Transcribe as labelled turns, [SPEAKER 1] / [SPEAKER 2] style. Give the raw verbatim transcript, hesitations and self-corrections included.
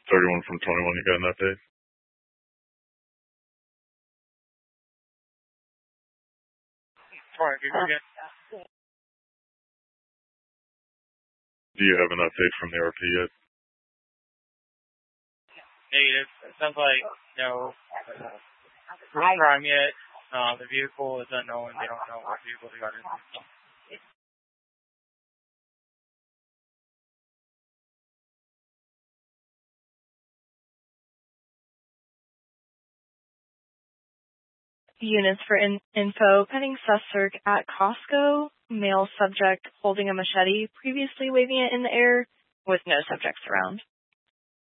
[SPEAKER 1] thirty-one from twenty-one you got an update?
[SPEAKER 2] Sorry, can you again?
[SPEAKER 1] Do you have an update from the R P yet?
[SPEAKER 2] Negative. It sounds like no wrong crime yet. Uh, the vehicle is unknown. They don't know what vehicle they got in.
[SPEAKER 3] Units for in- info, pending sus at Costco, male subject holding a machete, previously waving it in the air, with no subjects around.